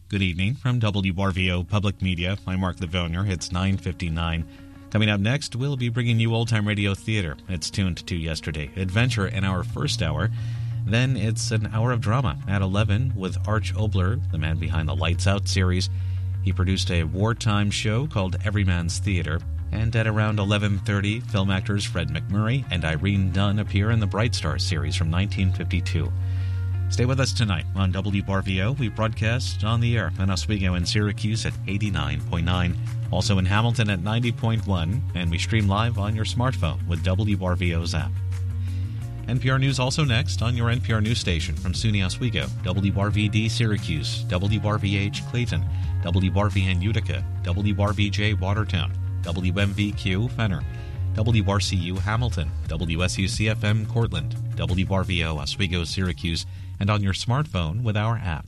Good evening from WRVO Public Media. I'm Mark Livonia. It's 9:59. Coming up next, we'll be bringing you Old Time Radio Theater. It's tuned to yesterday. Adventure in our first hour. Then it's an hour of drama at 11 with Arch Obler, the man behind the Lights Out series. He produced a wartime show called Everyman's Theater. And at around 11:30, film actors Fred McMurray and Irene Dunn appear in the Bright Star series from 1952. Stay with us tonight on WRVO. We broadcast on the air in Oswego and Syracuse at 89.9, also in Hamilton at 90.1, and we stream live on your smartphone with WRVO's app. NPR News also next on your NPR News station from SUNY Oswego, WRVD Syracuse, WRVH Clayton, WRVN Utica, WRVJ Watertown, WMVQ Fenner, WRCU Hamilton, WSUCFM Cortland, WRVO Oswego Syracuse, and on your smartphone with our app.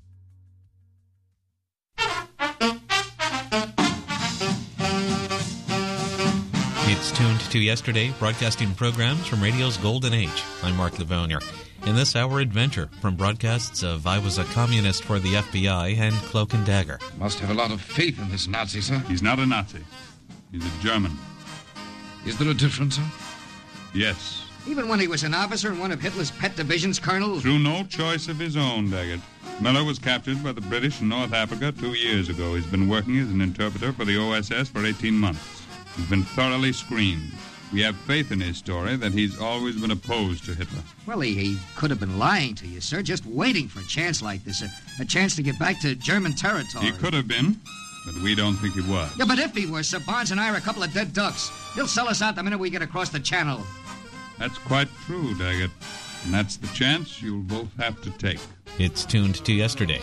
It's tuned to yesterday, broadcasting programs from radio's golden age. I'm Mark Livonia. In this hour, adventure from broadcasts of I Was a Communist for the FBI and Cloak and Dagger. Must have a lot of faith in this Nazi, sir. He's not a Nazi. He's a German. Is there a difference, sir? Yes. Even when he was an officer in one of Hitler's pet divisions, Colonel? Through no choice of his own, Daggett. Miller was captured by the British in North Africa 2 years ago. He's been working as an interpreter for the OSS for 18 months. He's been thoroughly screened. We have faith in his story that he's always been opposed to Hitler. Well, he could have been lying to you, sir, just waiting for a chance like this, a chance to get back to German territory. He could have been, but we don't think he was. Yeah, but if he was, Sir Barnes and I are a couple of dead ducks. He'll sell us out the minute we get across the channel. That's quite true, Daggett. And that's the chance you'll both have to take. It's tuned to yesterday.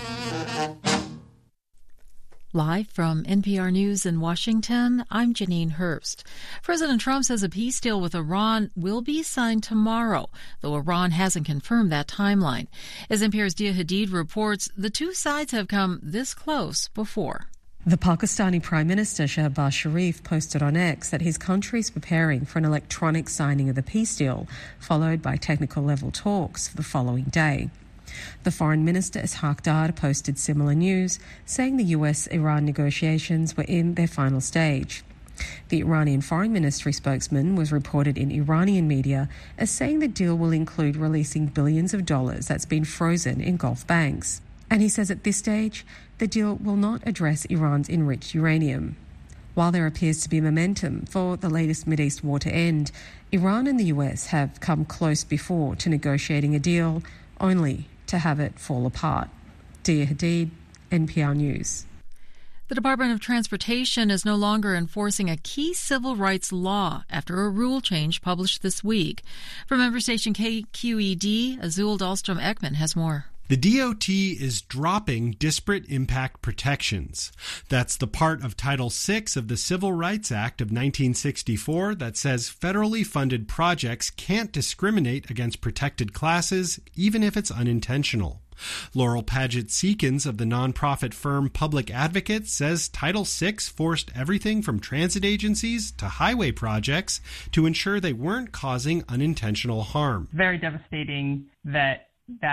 Live from NPR News in Washington, I'm Janine Herbst. President Trump says a peace deal with Iran will be signed tomorrow, though Iran hasn't confirmed that timeline. As NPR's Dia Hadid reports, the two sides have come this close before. The Pakistani Prime Minister Shehbaz Sharif posted on X that his country is preparing for an electronic signing of the peace deal, followed by technical-level talks for the following day. The Foreign Minister Ishaq Dar posted similar news, saying the US-Iran negotiations were in their final stage. The Iranian Foreign Ministry spokesman was reported in Iranian media as saying the deal will include releasing billions of dollars that's been frozen in Gulf banks. And he says at this stage, the deal will not address Iran's enriched uranium. While there appears to be momentum for the latest Mideast war to end, Iran and the US have come close before to negotiating a deal, only to have it fall apart. Dia Hadid, NPR News. The Department of Transportation is no longer enforcing a key civil rights law after a rule change published this week. From member station KQED, Azul Dahlstrom-Ekman has more. The DOT is dropping disparate impact protections. That's the part of Title VI of the Civil Rights Act of 1964 that says federally funded projects can't discriminate against protected classes, even if it's unintentional. Laurel Paget-Seekins of the nonprofit firm Public Advocate says Title VI forced everything from transit agencies to highway projects to ensure they weren't causing unintentional harm. Very devastating that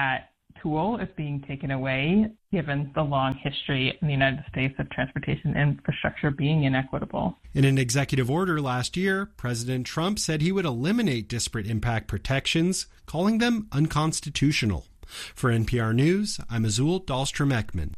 tool is being taken away, given the long history in the United States of transportation infrastructure being inequitable. In an executive order last year, President Trump said he would eliminate disparate impact protections, calling them unconstitutional. For NPR News, I'm Azul Dahlstrom-Ekman.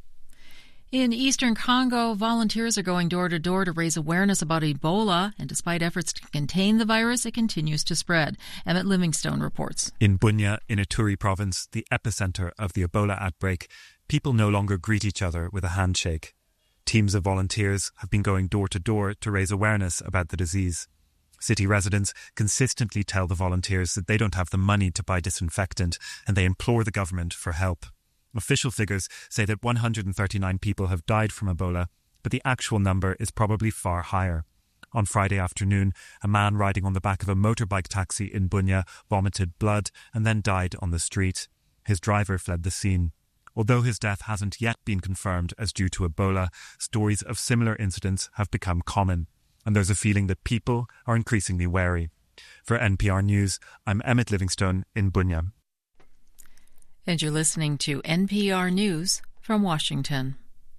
In eastern Congo, volunteers are going door to door to raise awareness about Ebola, and despite efforts to contain the virus, it continues to spread. Emmett Livingstone reports. In Bunia, in Ituri province, the epicenter of the Ebola outbreak, people no longer greet each other with a handshake. Teams of volunteers have been going door to door to raise awareness about the disease. City residents consistently tell the volunteers that they don't have the money to buy disinfectant, and they implore the government for help. Official figures say that 139 people have died from Ebola, but the actual number is probably far higher. On Friday afternoon, a man riding on the back of a motorbike taxi in Bunia vomited blood and then died on the street. His driver fled the scene. Although his death hasn't yet been confirmed as due to Ebola, stories of similar incidents have become common, and there's a feeling that people are increasingly wary. For NPR News, I'm Emmett Livingstone in Bunia. And you're listening to NPR News from Washington.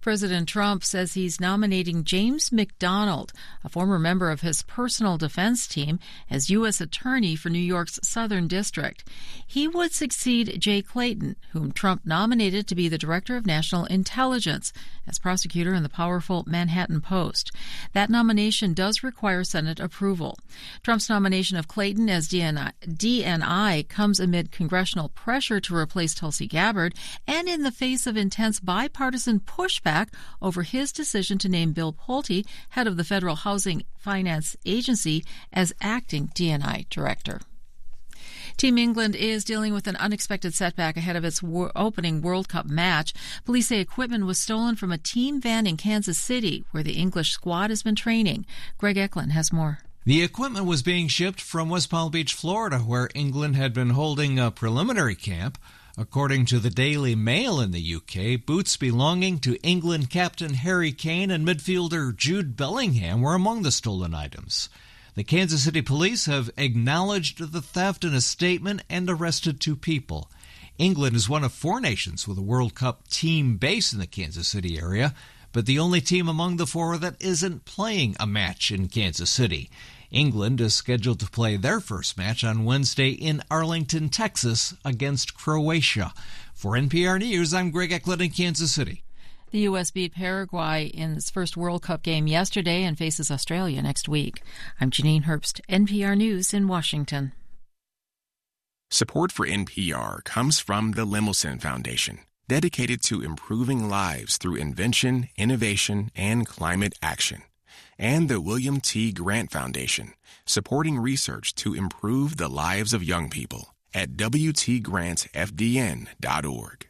President Trump says he's nominating James McDonald, a former member of his personal defense team, as U.S. Attorney for New York's Southern District. He would succeed Jay Clayton, whom Trump nominated to be the Director of National Intelligence, as prosecutor in the powerful Manhattan Post. That nomination does require Senate approval. Trump's nomination of Clayton as DNI comes amid congressional pressure to replace Tulsi Gabbard and in the face of intense bipartisan pushback over his decision to name Bill Pulte, head of the Federal Housing Finance Agency, as acting DNI director. Team England is dealing with an unexpected setback ahead of its opening World Cup match. Police say equipment was stolen from a team van in Kansas City, where the English squad has been training. Greg Eklund has more. The equipment was being shipped from West Palm Beach, Florida, where England had been holding a preliminary camp. According to the Daily Mail in the UK, boots belonging to England captain Harry Kane and midfielder Jude Bellingham were among the stolen items. The Kansas City police have acknowledged the theft in a statement and arrested 2 people. England is one of 4 nations with a World Cup team based in the Kansas City area, but the only team among the 4 that isn't playing a match in Kansas City. England is scheduled to play their first match on Wednesday in Arlington, Texas, against Croatia. For NPR News, I'm Greg Eklund in Kansas City. The U.S. beat Paraguay in its first World Cup game yesterday and faces Australia next week. I'm Janine Herbst, NPR News in Washington. Support for NPR comes from the Lemelson Foundation, dedicated to improving lives through invention, innovation, and climate action. And the William T. Grant Foundation, supporting research to improve the lives of young people at wtgrantfdn.org.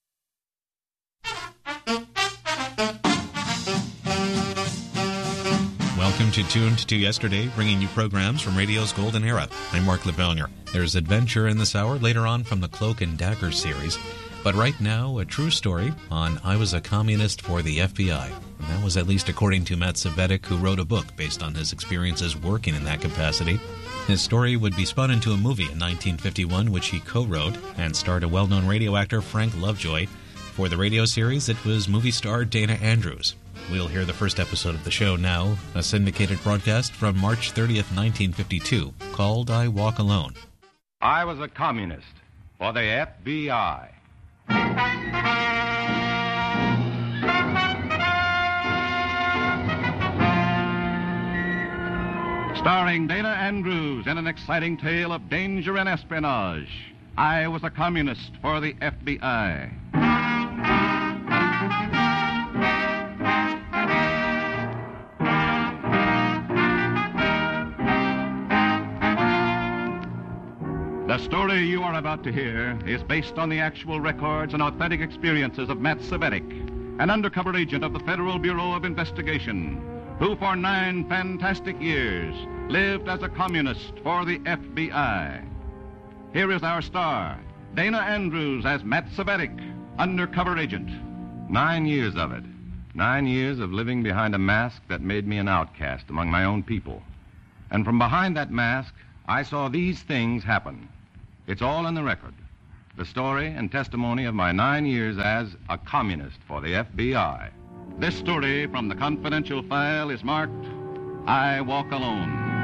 Welcome to Tuned to Yesterday, bringing you programs from radio's golden era. I'm Mark LeBellier. There's adventure in this hour, later on from the Cloak and Dagger series. But right now, a true story on I Was a Communist for the FBI. And that was at least according to Matt Cvetic, who wrote a book based on his experiences working in that capacity. His story would be spun into a movie in 1951, which he co-wrote, and starred a well-known radio actor, Frank Lovejoy. For the radio series, it was movie star Dana Andrews. We'll hear the first episode of the show now, a syndicated broadcast from March 30th, 1952, called I Walk Alone. I was a communist for the FBI. Starring Dana Andrews in an exciting tale of danger and espionage, I was a communist for the FBI. The story you are about to hear is based on the actual records and authentic experiences of Matt Cvetic, an undercover agent of the Federal Bureau of Investigation, who for 9 fantastic years lived as a communist for the FBI. Here is our star, Dana Andrews as Matt Cvetic, undercover agent. 9 years of it. 9 years of living behind a mask that made me an outcast among my own people. And from behind that mask, I saw these things happen. It's all in the record. The story and testimony of my 9 years as a communist for the FBI. This story from the confidential file is marked, I Walk Alone.